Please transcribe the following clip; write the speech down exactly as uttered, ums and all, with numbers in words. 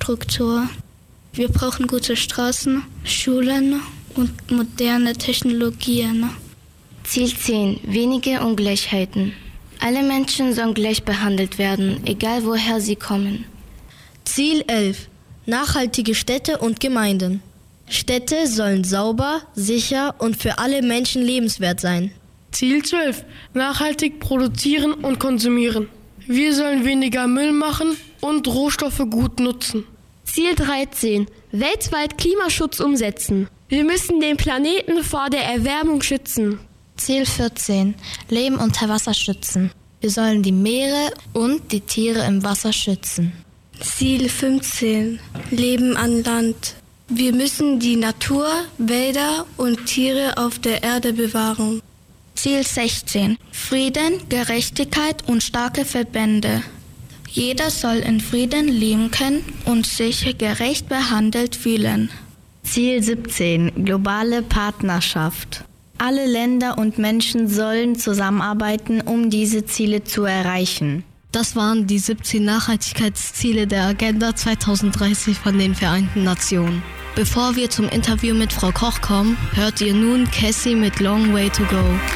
Infrastruktur. Wir brauchen gute Straßen, Schulen und moderne Technologien. Ziel zehn. Wenige Ungleichheiten. Alle Menschen sollen gleich behandelt werden, egal woher sie kommen. Ziel elf. Nachhaltige Städte und Gemeinden. Städte sollen sauber, sicher und für alle Menschen lebenswert sein. Ziel zwölf. Nachhaltig produzieren und konsumieren. Wir sollen weniger Müll machen und Rohstoffe gut nutzen. Ziel dreizehn. Weltweit Klimaschutz umsetzen. Wir müssen den Planeten vor der Erwärmung schützen. Ziel vierzehn. Leben unter Wasser schützen. Wir sollen die Meere und die Tiere im Wasser schützen. Ziel fünfzehn. Leben an Land. Wir müssen die Natur, Wälder und Tiere auf der Erde bewahren. Ziel sechzehn. Frieden, Gerechtigkeit und starke Verbände. Jeder soll in Frieden leben können und sich gerecht behandelt fühlen. Ziel siebzehn. Globale Partnerschaft. Alle Länder und Menschen sollen zusammenarbeiten, um diese Ziele zu erreichen. Das waren die siebzehn Nachhaltigkeitsziele der Agenda zwanzig dreißig von den Vereinten Nationen. Bevor wir zum Interview mit Frau Koch kommen, hört ihr nun Cassie mit Long Way to Go.